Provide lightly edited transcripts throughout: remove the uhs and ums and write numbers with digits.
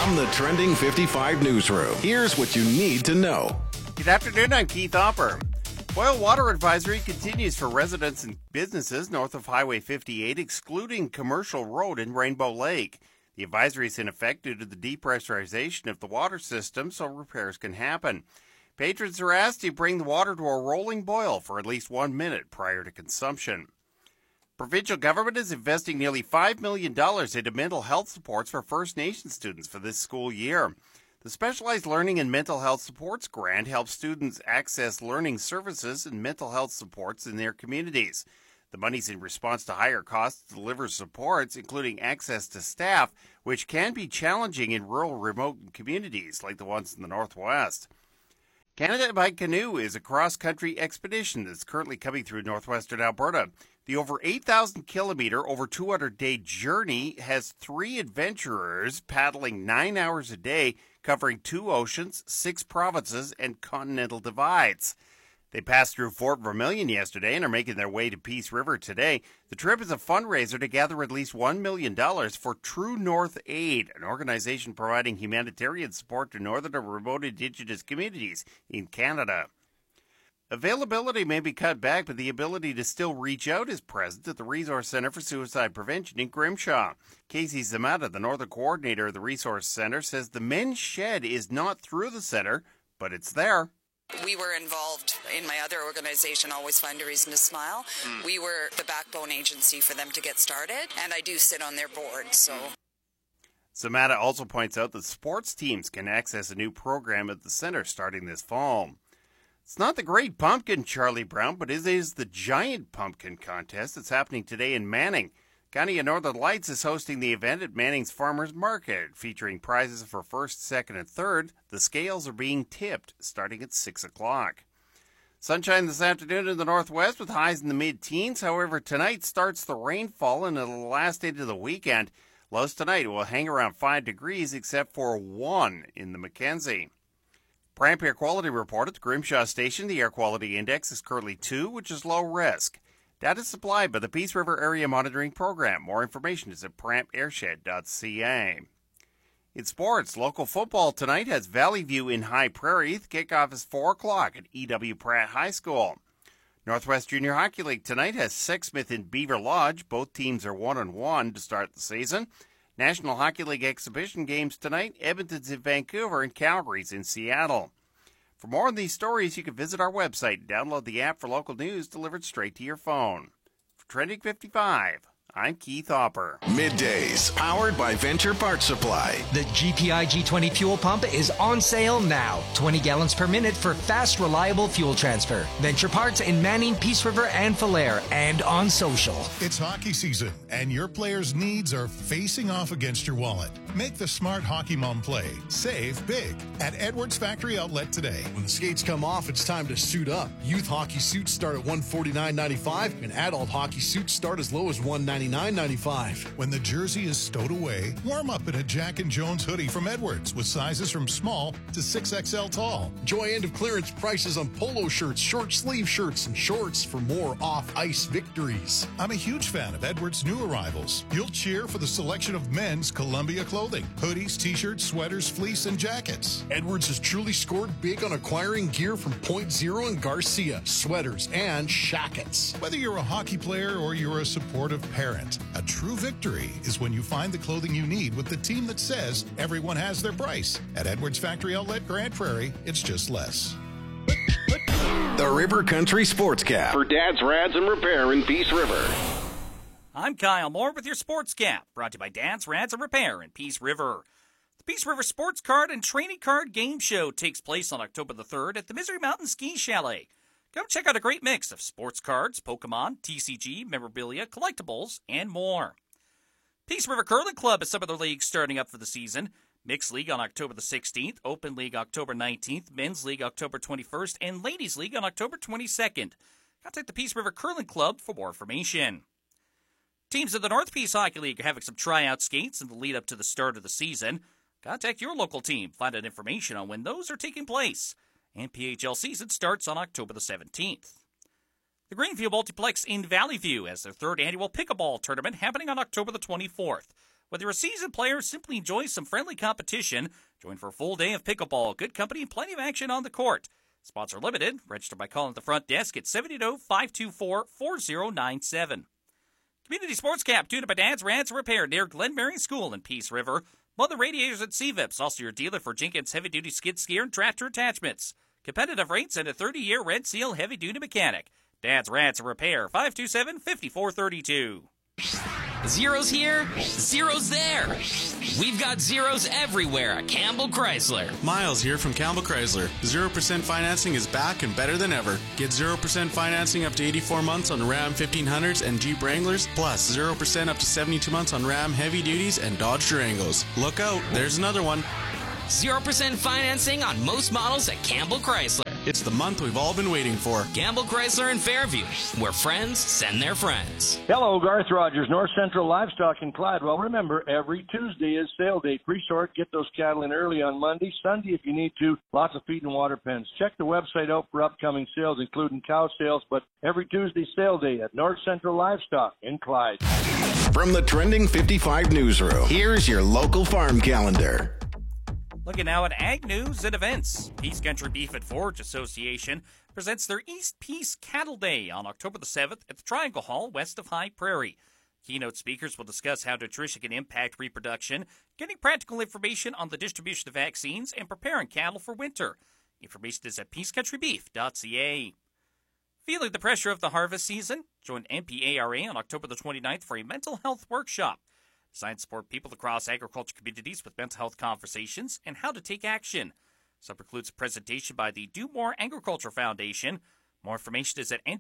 From the Trending 55 newsroom, here's what you need to know. Good afternoon, I'm Keith Hopper. Boil water advisory continues for residents and businesses north of Highway 58, excluding Commercial Road in Rainbow Lake. The advisory is in effect due to the depressurization of the water system, so repairs can happen. Patrons are asked to bring the water to a rolling boil for at least 1 minute prior to consumption. Provincial government is investing nearly $5 million into mental health supports for First Nations students for this school year. The Specialized Learning and Mental Health Supports Grant helps students access learning services and mental health supports in their communities. The money's in response to higher costs to deliver supports, including access to staff, which can be challenging in rural, remote communities like the ones in the Northwest. Canada by Canoe is a cross-country expedition that's currently coming through northwestern Alberta. The over 8,000-kilometer, over 200-day journey has 3 adventurers paddling 9 hours a day, covering 2 oceans, 6 provinces, and continental divides. They passed through Fort Vermilion yesterday and are making their way to Peace River today. The trip is a fundraiser to gather at least $1 million for True North Aid, an organization providing humanitarian support to northern and remote Indigenous communities in Canada. Availability may be cut back, but the ability to still reach out is present at the Resource Center for Suicide Prevention in Grimshaw. Casey Zamata, the Northern Coordinator of the Resource Center, says the men's shed is not through the center, but it's there. We were involved in my other organization, Always Find a Reason to Smile. We were the backbone agency for them to get started, and I do sit on their board. Zamata also points out that sports teams can access a new program at the center starting this fall. It's not the Great Pumpkin, Charlie Brown, but it is the Giant Pumpkin Contest that's happening today in Manning. County of Northern Lights is hosting the event at Manning's Farmers Market, featuring prizes for first, second, and third. The scales are being tipped starting at 6 o'clock. Sunshine this afternoon in the northwest with highs in the mid-teens. However, tonight starts the rainfall and it'll last into the weekend. Lows tonight will hang around 5 degrees except for 1 in the Mackenzie. Pramp Air Quality Report at the Grimshaw Station. The air quality index is currently 2, which is low risk. Data supplied by the Peace River Area Monitoring Program. More information is at prampairshed.ca. In sports, local football tonight has Valley View in High Prairie. The kickoff is 4 o'clock at E.W. Pratt High School. Northwest Junior Hockey League tonight has Sexsmith in Beaver Lodge. Both teams are 1-1 to start the season. National Hockey League exhibition games tonight. Edmonton's in Vancouver and Calgary's in Seattle. For more on these stories, you can visit our website and download the app for local news delivered straight to your phone. For Trending 55, I'm Keith Hopper. Middays, powered by Venture Parts Supply. The GPI G20 fuel pump is on sale now. 20 gallons per minute for fast, reliable fuel transfer. Venture Parts in Manning, Peace River, and Falher, and on social. It's hockey season, and your players' needs are facing off against your wallet. Make the smart hockey mom play. Save big at Edwards Factory Outlet today. When the skates come off, it's time to suit up. Youth hockey suits start at $149.95, and adult hockey suits start as low as $199.95. When the jersey is stowed away, warm up in a Jack and Jones hoodie from Edwards with sizes from small to 6XL tall. Enjoy end of clearance prices on polo shirts, short sleeve shirts, and shorts for more off-ice victories. I'm a huge fan of Edwards' new arrivals. You'll cheer for the selection of men's Columbia clothing, hoodies, t-shirts, sweaters, fleece, and jackets. Edwards has truly scored big on acquiring gear from Point Zero and Garcia, sweaters, and shackets. Whether you're a hockey player or you're a supportive parent, a true victory is when you find the clothing you need with the team that says everyone has their price. At Edwards Factory Outlet Grand Prairie, it's just less. The River Country Sports Cap for Dad's Rads and Repair in Peace River. I'm Kyle Moore with your Sports Cap, brought to you by Dad's Rads and Repair in Peace River. The Peace River Sports Card and Training Card Game Show takes place on October the 3rd at the Misery Mountain Ski Chalet. Come check out a great mix of sports cards, Pokemon, TCG, memorabilia, collectibles, and more. Peace River Curling Club has some of their leagues starting up for the season. Mixed League on October the 16th, Open League October 19th, Men's League October 21st, and Ladies League on October 22nd. Contact the Peace River Curling Club for more information. Teams of the North Peace Hockey League are having some tryout skates in the lead up to the start of the season. Contact your local team. Find out information on when those are taking place. And PHL season starts on October the 17th. The Greenview Multiplex in Valley View has their third annual pickleball tournament happening on October the 24th. Whether you're a seasoned player or simply enjoy some friendly competition, join for a full day of pickleball. Good company and plenty of action on the court. Spots are limited. Register by calling the front desk at 780-524-4097. Community Sports Cap, tuned by Dad's Rants and Repair near Glen Marion School in Peace River. Mother Radiators at CVIPS, also your dealer for Jenkins heavy-duty skid steer and tractor attachments. Competitive rates and a 30-year Red Seal heavy-duty mechanic. Dad's Rants and Repair, 527-5432. Zeros here, zeros there. We've got zeros everywhere at Campbell Chrysler. Miles here from Campbell Chrysler. 0% financing is back and better than ever. Get 0% financing up to 84 months on Ram 1500s and Jeep Wranglers, plus 0% up to 72 months on Ram Heavy Duties and Dodge Durangos. Look out, there's another one. 0% financing on most models at Campbell Chrysler. It's the month we've all been waiting for. Campbell Chrysler in Fairview, where friends send their friends. Hello, Garth Rogers, North Central Livestock in Clyde. Well, remember, every Tuesday is sale day. Pre-sort, get those cattle in early on Monday. Sunday, if you need to, lots of feed and water pens. Check the website out for upcoming sales, including cow sales, but every Tuesday sale day at North Central Livestock in Clyde. From the Trending 55 newsroom, here's your local farm calendar. Looking now at ag news and events. Peace Country Beef and Forage Association presents their East Peace Cattle Day on October the 7th at the Triangle Hall west of High Prairie. Keynote speakers will discuss how nutrition can impact reproduction, getting practical information on the distribution of vaccines, and preparing cattle for winter. Information is at peacecountrybeef.ca. Feeling the pressure of the harvest season? Join NPARA on October the 29th for a mental health workshop. Designed to support people across agriculture communities with mental health conversations and how to take action. Sub includes a presentation by the Do More Agriculture Foundation. More information is at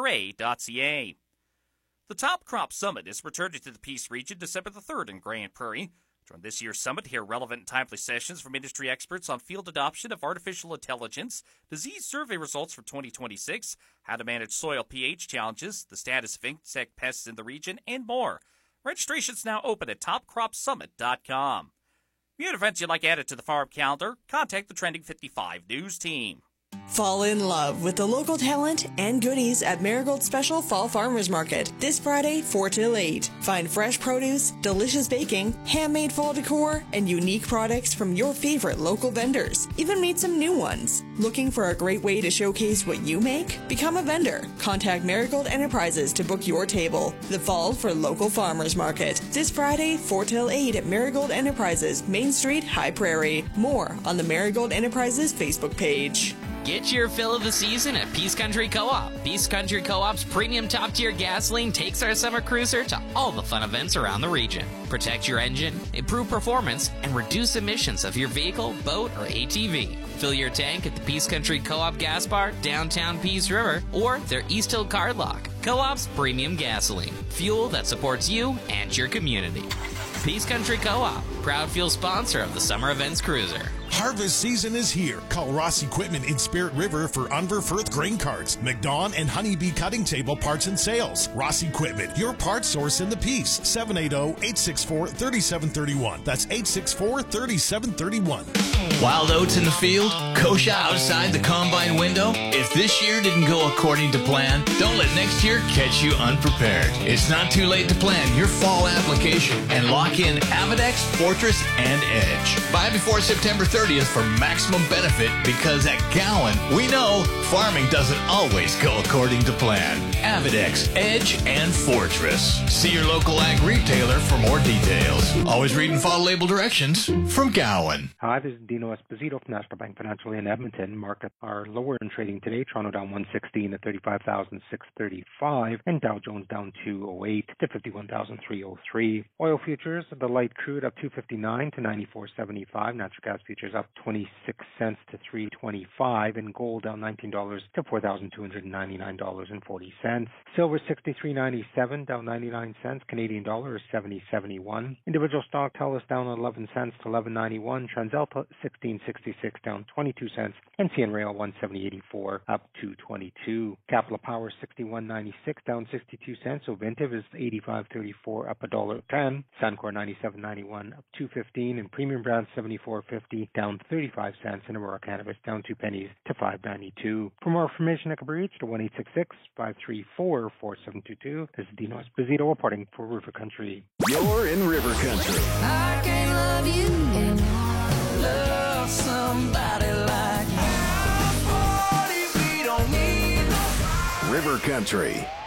npara.ca. The Top Crop Summit is returning to the Peace Region December the 3rd in Grand Prairie. Join this year's summit to hear relevant and timely sessions from industry experts on field adoption of artificial intelligence, disease survey results for 2026, how to manage soil pH challenges, the status of insect pests in the region, and more. Registration's now open at topcropsummit.com. New events you'd like added to the farm calendar? Contact the Trending 55 News team. Fall in love with the local talent and goodies at Marigold Special Fall Farmers Market this Friday 4 till 8. Find fresh produce, delicious baking, handmade fall decor, and unique products from your favorite local vendors. Even meet some new ones. Looking for a great way to showcase what you make? Become a vendor. Contact Marigold Enterprises to book your table. The Fall for Local Farmers Market this Friday 4 till 8 at Marigold Enterprises, Main Street, High Prairie. More on the Marigold Enterprises Facebook page. Get your fill of the season at Peace Country Co-op. Peace Country Co-op's premium top-tier gasoline takes our summer cruiser to all the fun events around the region. Protect your engine, improve performance, and reduce emissions of your vehicle, boat, or ATV. Fill your tank at the Peace Country Co-op gas bar, downtown Peace River, or their East Hill card lock. Co-op's premium gasoline. Fuel that supports you and your community. Peace Country Co-op, proud fuel sponsor of the Summer Events Cruiser. Harvest season is here. Call Ross Equipment in Spirit River for Unverfirth grain carts, McDonald and Honeybee cutting table parts and sales. Ross Equipment, your parts source in the Peace. 780-864-3731. That's 864-3731. Wild oats in the field, kochia outside the combine window. If this year didn't go according to plan, don't let next year catch you unprepared. It's not too late to plan your fall application and lock in Avidex, Fortress, and Edge. Buy before September 30th for maximum benefit, because at Gowan, we know farming doesn't always go according to plan. Avidex, Edge, and Fortress. See your local ag retailer for more details. Always read and follow label directions from Gowan. Hi, this is Dino Esposito from National Bank Financial in Edmonton. Markets are lower in trading today. Toronto down 116 at 35,635, and Dow Jones down 208 to 51,303. Oil futures, the light crude up 259 to 94.75. Natural gas futures up 26 cents to 325, and gold down $19 to $4,299.40. Silver 63.97, down 99 cents. Canadian dollar is 70.71. Individual stock TELUS down 11 cents to 11.91. TransAlta 16.66, down 22 cents, and CN Rail 170.84, up 2.22. Capital Power 61.96, down 62 cents. Ovintiv is 85.34, up $1.10. Suncor 97.91, up 2.15, and Premium Brand 74.50, down down 35 cents, and Aurora Cannabis down 2 pennies to $5.92. For more information, I can be reached at 1-866-534-4722. This is Dino Esposito reporting for River Country. You're in River Country. I can't love you and love somebody like you. We don't need River Country.